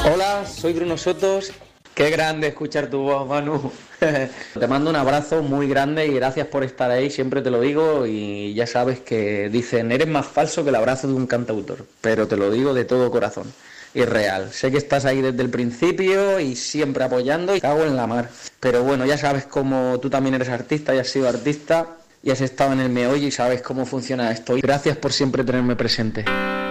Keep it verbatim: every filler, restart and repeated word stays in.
Hola, soy Bruno Sotos. Qué grande escuchar tu voz, Manu. Te mando un abrazo muy grande y gracias por estar ahí, siempre te lo digo, y ya sabes que dicen, eres más falso que el abrazo de un cantautor, pero te lo digo de todo corazón, y real. Sé que estás ahí desde el principio y siempre apoyando y cago en la mar. Pero bueno, ya sabes cómo tú también eres artista y has sido artista y has estado en el meollo y sabes cómo funciona esto. Y gracias por siempre tenerme presente.